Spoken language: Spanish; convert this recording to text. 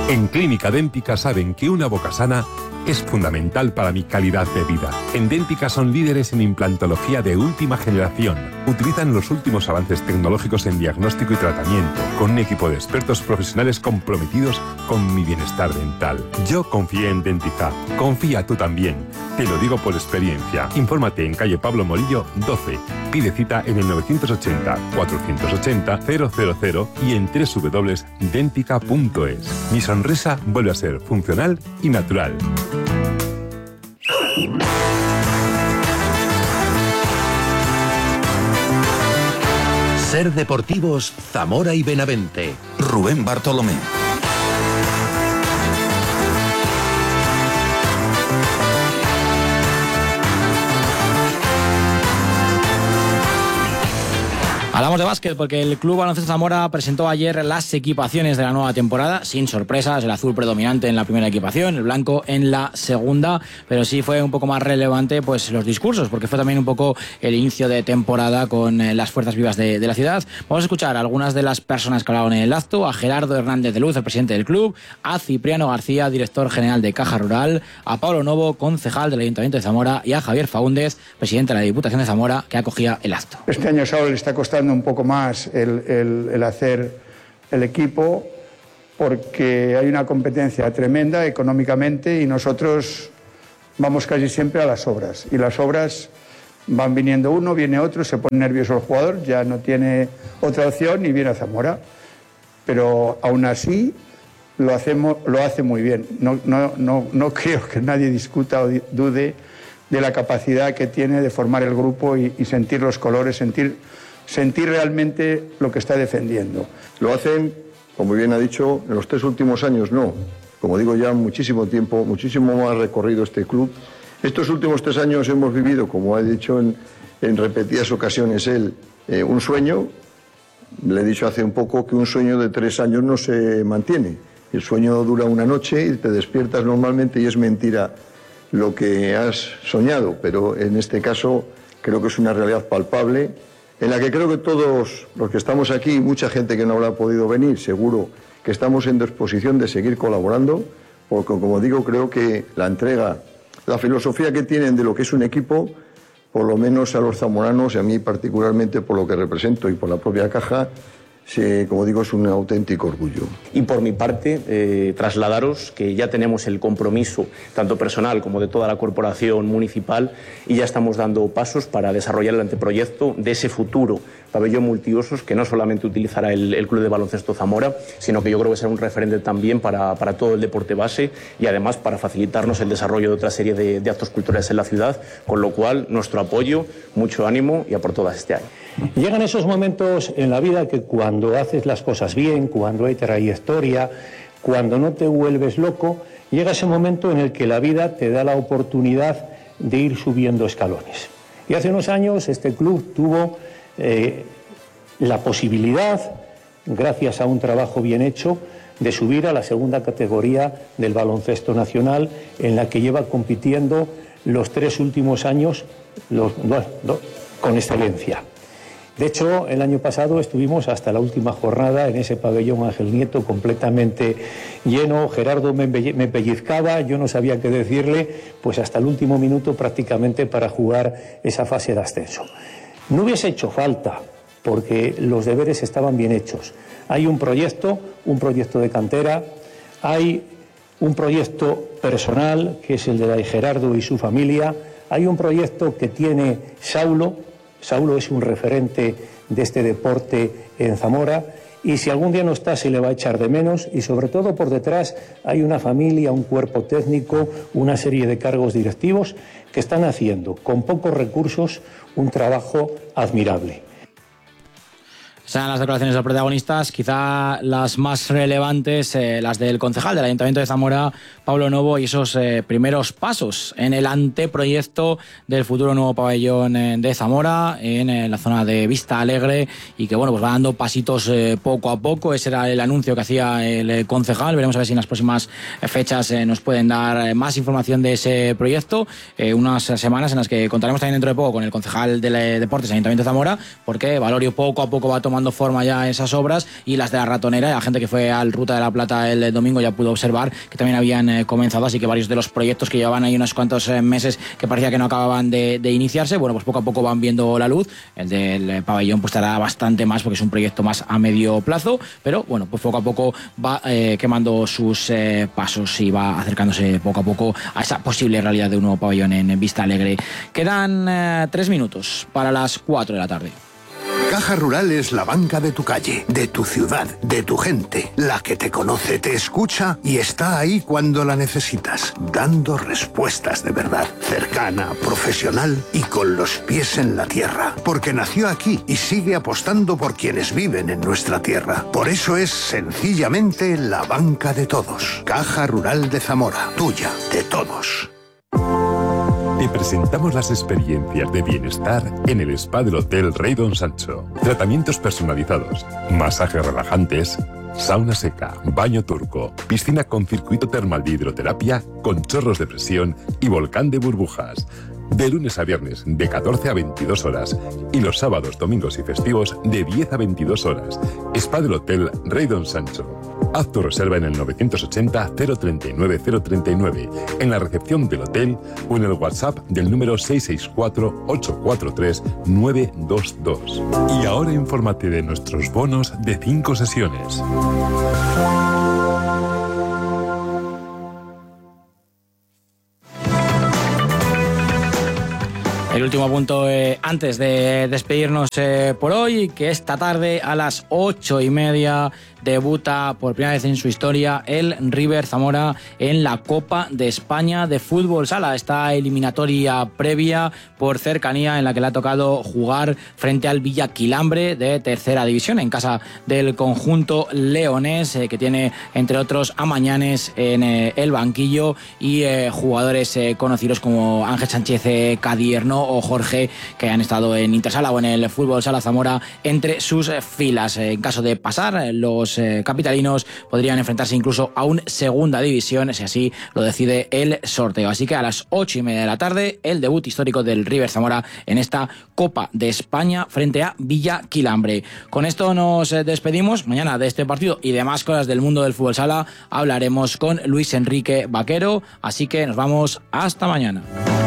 En Clínica Dẹ́ntica saben que una boca sana es fundamental para mi calidad de vida. En Dẹ́ntica son líderes en implantología de última generación. Utilizan los últimos avances tecnológicos en diagnóstico y tratamiento, con un equipo de expertos profesionales comprometidos con mi bienestar dental. Yo confié en Dẹ́ntica. Confía tú también. Te lo digo por experiencia. Infórmate en calle Pablo Morillo 12. Pide cita en el 980-480-000 y en www.dentica.es. Mi sonrisa vuelve a ser funcional y natural. Ser Deportivos, Zamora y Benavente. Rubén Bartolomé. Hablamos de básquet porque el Club Baloncesto Zamora presentó ayer las equipaciones de la nueva temporada, sin sorpresas, el azul predominante en la primera equipación, el blanco en la segunda, pero sí fue un poco más relevante pues los discursos, porque fue también un poco el inicio de temporada con las fuerzas vivas de la ciudad. Vamos a escuchar a algunas de las personas que hablaron en el acto, a Gerardo Hernández de Luz, el presidente del club, a Cipriano García, director general de Caja Rural, a Pablo Novo, concejal del Ayuntamiento de Zamora, y a Javier Faúndez, presidente de la Diputación de Zamora, que acogía el acto. Este año solo le está costando un poco más el hacer el equipo, porque hay una competencia tremenda económicamente y nosotros vamos casi siempre a las obras, y las obras van viniendo uno, viene otro, se pone nervioso el jugador, ya no tiene otra opción y viene a Zamora, pero aún así lo hace muy bien. No creo que nadie discuta o dude de la capacidad que tiene de formar el grupo y sentir los colores, sentir realmente lo que está defendiendo. Lo hacen, como bien ha dicho, en los 3 últimos años no. Como digo, ya muchísimo tiempo, muchísimo más recorrido este club. Estos últimos 3 años hemos vivido, como ha dicho en repetidas ocasiones él, un sueño. Le he dicho hace un poco que un sueño de 3 años no se mantiene. El sueño dura una noche y te despiertas normalmente y es mentira lo que has soñado, pero en este caso creo que es una realidad palpable, en la que creo que todos los que estamos aquí, mucha gente que no habrá podido venir, seguro que estamos en disposición de seguir colaborando, porque como digo, creo que la entrega, la filosofía que tienen de lo que es un equipo, por lo menos a los zamoranos y a mí particularmente por lo que represento y por la propia Caja, como digo, es un auténtico orgullo. Y por mi parte, trasladaros que ya tenemos el compromiso, tanto personal como de toda la corporación municipal, y ya estamos dando pasos para desarrollar el anteproyecto de ese futuro pabellón multiusos que no solamente utilizará el Club de Baloncesto Zamora, sino que yo creo que será un referente también para todo el deporte base y además para facilitarnos el desarrollo de otra serie de actos culturales en la ciudad, con lo cual nuestro apoyo, mucho ánimo y a por todas este año. Llegan esos momentos en la vida que cuando haces las cosas bien, cuando hay trayectoria, cuando no te vuelves loco, llega ese momento en el que la vida te da la oportunidad de ir subiendo escalones. Y hace unos años este club tuvo la posibilidad, gracias a un trabajo bien hecho, de subir a la segunda categoría del baloncesto nacional, en la que lleva compitiendo los 3 últimos años con excelencia. De hecho, el año pasado estuvimos hasta la última jornada en ese pabellón Ángel Nieto completamente lleno. Gerardo me pellizcaba, yo no sabía qué decirle, pues hasta el último minuto prácticamente para jugar esa fase de ascenso. No hubiese hecho falta, porque los deberes estaban bien hechos. Hay un proyecto de cantera, hay un proyecto personal, que es el de Gerardo y su familia, hay un proyecto que tiene Saulo es un referente de este deporte en Zamora, y si algún día no está se le va a echar de menos, y sobre todo por detrás hay una familia, un cuerpo técnico, una serie de cargos directivos que están haciendo con pocos recursos un trabajo admirable. Sean las declaraciones de los protagonistas, quizá las más relevantes, las del concejal del Ayuntamiento de Zamora, Pablo Novo, y esos primeros pasos en el anteproyecto del futuro nuevo pabellón de Zamora, en la zona de Vista Alegre, y que bueno, pues va dando pasitos poco a poco. Ese era el anuncio que hacía el concejal. Veremos a ver si en las próximas fechas nos pueden dar más información de ese proyecto. Unas semanas en las que contaremos también dentro de poco con el concejal de Deportes del Ayuntamiento de Zamora, porque Valorio poco a poco va tomando tomando forma ya esas obras, y las de la Ratonera, la gente que fue al Ruta de la Plata el domingo ya pudo observar que también habían comenzado, así que varios de los proyectos que llevaban ahí unos cuantos meses que parecía que no acababan de iniciarse, bueno, pues poco a poco van viendo la luz. El del pabellón pues estará bastante más porque es un proyecto más a medio plazo, pero bueno, pues poco a poco va quemando sus pasos y va acercándose poco a poco a esa posible realidad de un nuevo pabellón en Vista Alegre. Quedan 3 minutos para las 4 de la tarde. Caja Rural es la banca de tu calle, de tu ciudad, de tu gente, la que te conoce, te escucha y está ahí cuando la necesitas, dando respuestas de verdad, cercana, profesional y con los pies en la tierra, porque nació aquí y sigue apostando por quienes viven en nuestra tierra. Por eso es sencillamente la banca de todos. Caja Rural de Zamora, tuya, de todos. Te presentamos las experiencias de bienestar en el spa del Hotel Rey Don Sancho. Tratamientos personalizados, masajes relajantes, sauna seca, baño turco, piscina con circuito termal de hidroterapia con chorros de presión y volcán de burbujas. De lunes a viernes de 14 a 22 horas y los sábados, domingos y festivos de 10 a 22 horas. Spa del Hotel Rey Don Sancho. Haz tu reserva en el 980-039-039, en la recepción del hotel o en el WhatsApp del número 664-843-922. Y ahora infórmate de nuestros bonos de 5 sesiones. El último punto antes de despedirnos por hoy, que esta tarde a las 8:30 debuta por primera vez en su historia el River Zamora en la Copa de España de Fútbol Sala. Esta eliminatoria previa por cercanía en la que le ha tocado jugar frente al Villaquilambre de tercera división en casa del conjunto leonés, que tiene entre otros a Mañanes en el banquillo y jugadores conocidos como Ángel Sánchez Cadierno o Jorge, que han estado en Intersala o en el Fútbol Sala Zamora entre sus filas. En caso de pasar, los capitalinos podrían enfrentarse incluso a un segunda división, si así lo decide el sorteo. Así que a las 8:30 de la tarde, el debut histórico del River Zamora en esta Copa de España frente a Villaquilambre. Con esto nos despedimos. Mañana de este partido y demás cosas del mundo del fútbol sala hablaremos con Luis Enrique Vaquero, así que nos vamos hasta mañana.